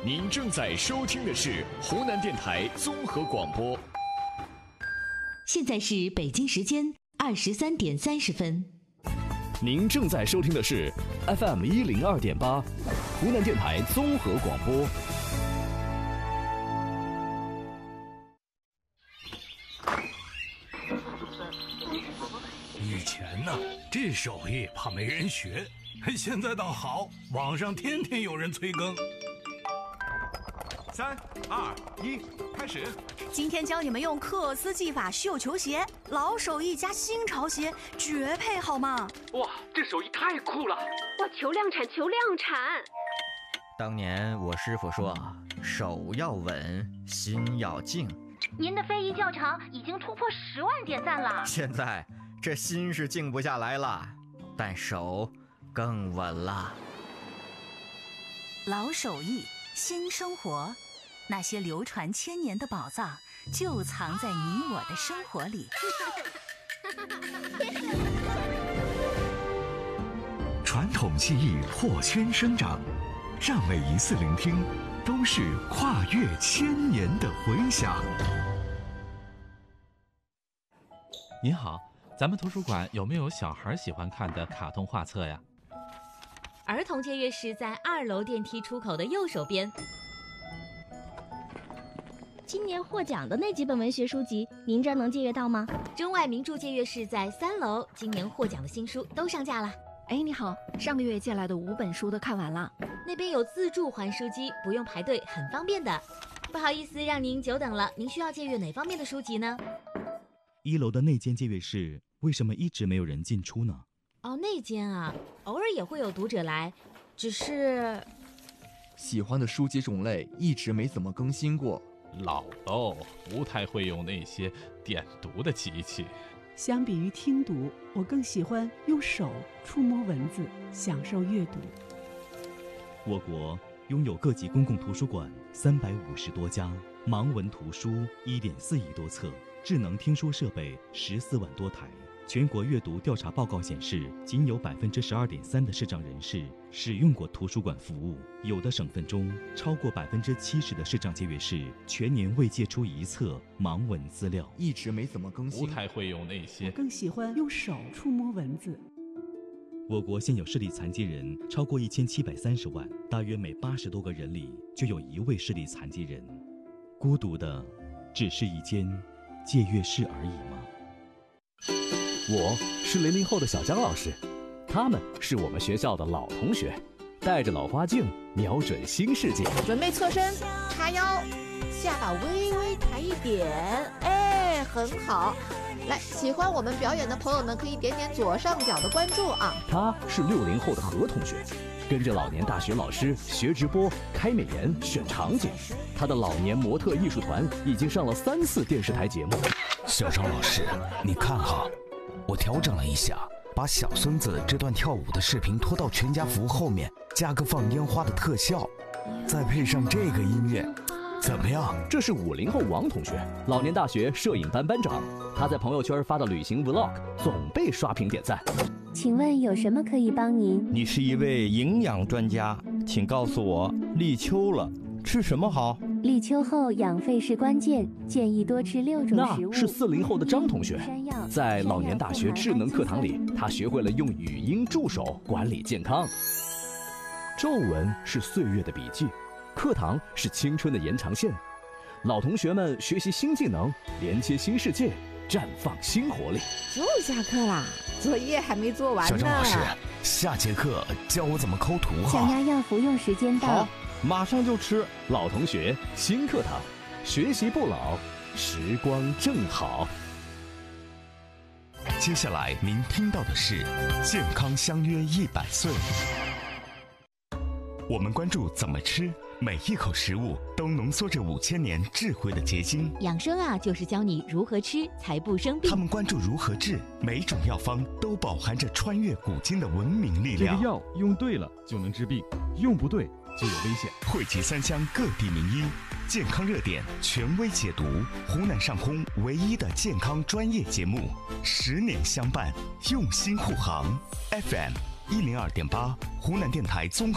您正在收听的是湖南电台综合广播。 现在是北京时间23:30。 您正在收听的是 FM 102.8，湖南电台综合广播。 以前呢，这手艺怕没人学，现在倒好，网上天天有人催更。 3、2、1，开始。 今天教你们用克斯技法绣球鞋，老手艺加新潮鞋，绝配好吗？ 哇，这手艺太酷了！ 哇，求量产，求量产！ 当年我师傅说，手要稳，心要静。 您的非遗教程已经突破10万点赞了。 现在这心是静不下来了，但手更稳了。 老手艺，新生活，那些流传千年的宝藏就藏在你我的生活里。 传统技艺破圈生长，让每一次聆听都是跨越千年的回响。 您好，咱们图书馆有没有小孩喜欢看的卡通画册呀？ 儿童借阅室在2楼电梯出口的右手边。 今年获奖的那几本文学书籍，您这儿能借阅到吗？ 中外名著借阅室在3楼，今年获奖的新书都上架了。 哎，你好，上个月借来的5本书都看完了。 那边有自助还书机，不用排队，很方便的。不好意思让您久等了，您需要借阅哪方面的书籍呢 ？1楼的那间借阅室为什么一直没有人进出呢？ 哦，那间啊，偶尔也会有读者来，只是喜欢的书籍种类一直没怎么更新过。 老喽，不太会用那些点读的机器。 相比于听读，我更喜欢用手触摸文字，享受阅读。 我国拥有各级公共图书馆350多家，盲文图书1.4亿多册，智能听书设备14万多台。全国阅读调查报告显示，仅有12.3%的视障人士使用过图书馆服务。有的省份中，超过70%的视障借阅室全年未借出1册盲文资料， 一直没怎么更新。 不太会用那些。 我更喜欢用手触摸文字。 我国现有视力残疾人超过1730万，大约每80多个人里就有1位视力残疾人。孤独的只是一间借阅室而已吗？ 我是00后的小张老师，他们是我们学校的老同学，带着老花镜，瞄准新世界。 准备侧身，叉腰，下巴微微抬一点，哎，很好。来，喜欢我们表演的朋友们可以点点左上角的关注啊。 他是60后的何同学，跟着老年大学老师学直播、开美颜、选场景。他的老年模特艺术团已经上了3次电视台节目。 小张老师，你看哈，我调整了一下，把小孙子这段跳舞的视频拖到全家福后面，加个放烟花的特效，再配上这个音乐，怎么样？ 这是50后王同学，老年大学摄影班班长，他在朋友圈发的旅行 vlog 总被刷屏点赞。 请问有什么可以帮您？ 你是一位营养专家，请告诉我，立秋了，吃什么好？ 立秋后养肺是关键，建议多吃6种食物。 那是40后的张同学，在老年大学智能课堂里，他学会了用语音助手管理健康。皱纹是岁月的笔记，课堂是青春的延长线。老同学们学习新技能，连接新世界，绽放新活力。 就下课啦，作业还没做完呢。 小张老师，下节课教我怎么抠图哈。 降压药服用时间到。 好，马上就吃。 老同学，新课堂，学习不老，时光正好。 接下来您听到的是健康相约100岁。我们关注怎么吃，每一口食物都浓缩着5000年智慧的结晶。 养生啊，就是教你如何吃才不生病。 他们关注如何治，每种药方都饱含着穿越古今的文明力量。 这个药用对了就能治病，用不对就有危险。 汇集3乡各地名医，健康热点权威解读，湖南上空唯一的健康专业节目，10年相伴，用心护航。FM102.8，湖南电台综合